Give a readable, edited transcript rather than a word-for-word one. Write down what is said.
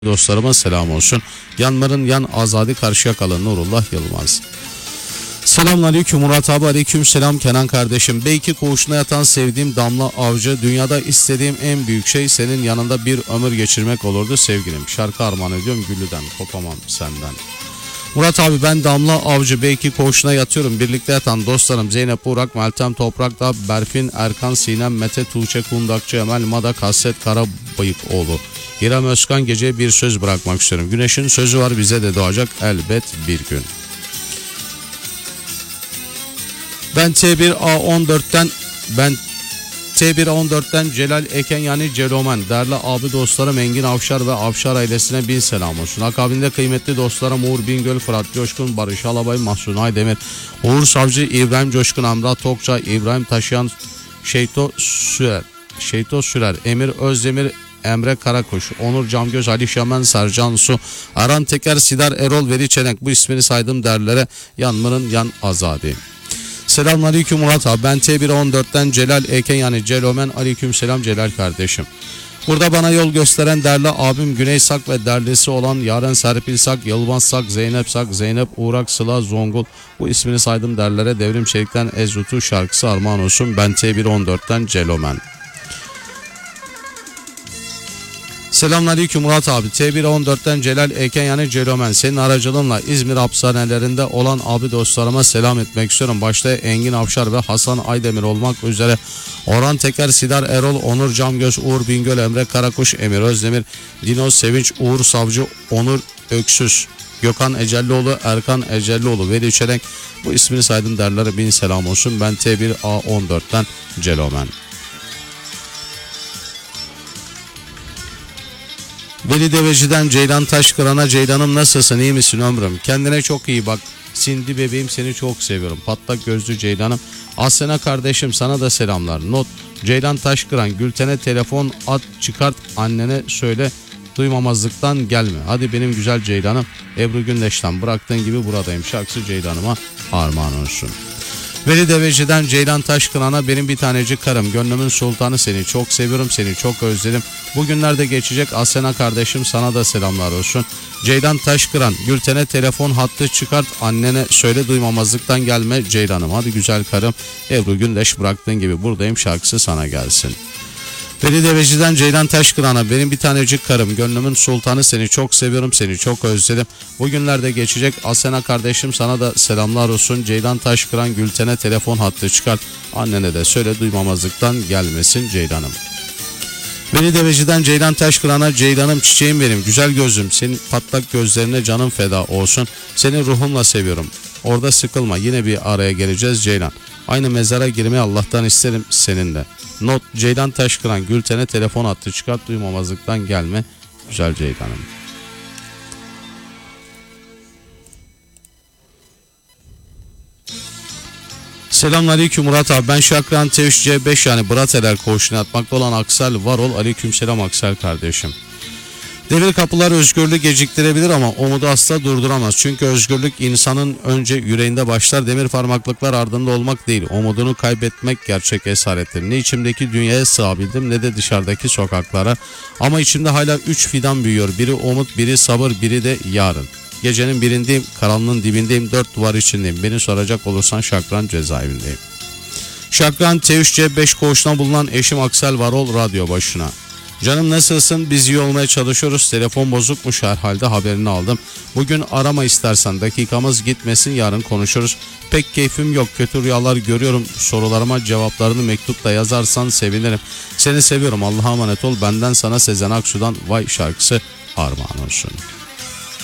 Dostlarıma selam olsun. Yanların yan Azadi Karşıyakalı Nurullah Yılmaz. Selamünaleyküm Murat abi, aleyküm selam Kenan kardeşim. Belki koğuşuna yatan sevdiğim Damla Avcı, dünyada istediğim en büyük şey senin yanında bir ömür geçirmek olurdu sevgilim. Şarkı armağan ediyorum Güllü'den, kopamam senden. Murat abi, ben Damla Avcı, belki koğuşuna yatıyorum. Birlikte yatan dostlarım Zeynep Burak, Meltem Toprak'ta, Berfin, Erkan, Sinem, Mete, Tuğçe, Kundakçı, Emel, Madak, Hasret, Karabayıkoğlu, İrem Özkan, geceye bir söz bırakmak istiyorum. Güneşin sözü var, bize de doğacak elbet bir gün. Ben T1A14'ten Celal Eken yani Celomen. Değerli abi dostlarım Engin Avşar ve Avşar ailesine bin selam olsun. Akabinde kıymetli dostlarım Uğur Bingöl, Fırat Coşkun, Barış Alabay, Mahsun Aydemir, Uğur Savcı, İbrahim Coşkun, Amra Tokça, İbrahim Taşıyan, Şeyto Sürer, Emir Özdemir, Emre Karakuş, Onur Camgöz, Ali Şaman, Sercan Su, Aran Teker, Sidar Erol, Veri Çelenk, bu ismini saydım derlere yanların yan Azadi. Selamünaleyküm Murat abi, ben T114'ten Celal Eken yani Celomen, aleyküm selam Celal kardeşim. Burada bana yol gösteren değerli abim Güney Sak ve derlisi olan Yaren Serpil Sak, Yılmaz Sak, Zeynep Sak, Zeynep Uğrak, Sıla Zongul, bu ismini saydım derlere Devrim Çelik'ten Ezrutu şarkısı armağan olsun. Ben T114'ten Celomen. Selamünaleyküm Murat abi, T114'ten Celal Eken yani Celomen. Senin aracılığınla İzmir hapishanelerinde olan abi dostlarıma selam etmek istiyorum. Başta Engin Avşar ve Hasan Aydemir olmak üzere Orhan Teker, Sidar Erol, Onur Camgöz, Uğur Bingöl, Emre Karakuş, Emir Özdemir, Dino Sevinç, Uğur Savcı, Onur Öksüz, Gökhan Ecellioğlu, Erkan Ecellioğlu, Veli Çelenk, bu ismini saydım derlere bin selam olsun. Ben T1A14'ten Celomen. Veli Deveci'den Ceylan Taşkıran'a, Ceylan'ım nasılsın, iyi misin ömrüm? Kendine çok iyi bak. Sindi bebeğim, seni çok seviyorum. Patlak gözlü Ceylan'ım. Asena kardeşim, sana da selamlar. Not: Ceylan Taşkıran, Gülten'e telefon at, çıkart, annene söyle duymamazlıktan gelme. Hadi benim güzel Ceylan'ım. Ebru Gündeş'ten bıraktığın gibi buradayım şarkısı Ceylan'ıma armağan olsun. Veli Deveci'den Ceylan Taşkıran'a, benim bir tanecik karım, gönlümün sultanı, seni çok seviyorum, seni çok özledim. Bugünlerde geçecek Asena kardeşim, sana da selamlar olsun. Ceylan Taşkıran, Gülten'e telefon hattı çıkart, annene söyle duymamazlıktan gelme Ceylan'ım. Hadi güzel karım, Ebru Gündeş, bıraktığın gibi buradayım şarkısı sana gelsin. Veli Deveci'den Ceylan Taşkıran'a, benim bir tanecik karım, gönlümün sultanı, seni çok seviyorum, seni çok özledim. Bugünlerde geçecek Asena kardeşim, sana da selamlar olsun. Ceylan Taşkıran, Gülten'e telefon hattı çıkart, annene de söyle duymamazlıktan gelmesin Ceylan'ım. Veli Deveci'den Ceylan Taşkıran'a, Ceylan'ım çiçeğim benim, güzel gözüm, senin patlak gözlerine canım feda olsun. Seni ruhumla seviyorum, orada sıkılma, yine bir araya geleceğiz Ceylan. Aynı mezara girmeyi Allah'tan isterim seninle. Not: Ceylan Taşkıran, Gülten'e telefon attı çıkart, duymamazlıktan gelme güzel Ceylan'ım. Selamünaleyküm Murat abi, ben Şakran Teviş C5 yani Brateler koğuşuna atmakta olan Aksel Varol, aleykümselam Aksel kardeşim. Devir kapılar özgürlüğü geciktirebilir ama umudu asla durduramaz. Çünkü özgürlük insanın önce yüreğinde başlar. Demir parmaklıklar ardında olmak değil, umudunu kaybetmek gerçek esarettir. Ne içimdeki dünyaya sığabildim ne de dışarıdaki sokaklara. Ama içimde hala 3 fidan büyüyor. Biri umut, biri sabır, biri de yarın. Gecenin birindeyim, karanlığın dibindeyim, 4 duvar içindeyim. Beni soracak olursan Şakran cezaevindeyim. Şakran T3C5 koğuşuna bulunan eşim Aksel Varol radyo başına. Canım nasılsın? Biz iyi olmaya çalışıyoruz. Telefon bozukmuş herhalde, haberini aldım. Bugün arama istersen, dakikamız gitmesin, yarın konuşuruz. Pek keyfim yok, kötü rüyalar görüyorum. Sorularıma cevaplarını mektupla yazarsan sevinirim. Seni seviyorum, Allah'a emanet ol. Benden sana Sezen Aksu'dan Vay şarkısı armağan olsun.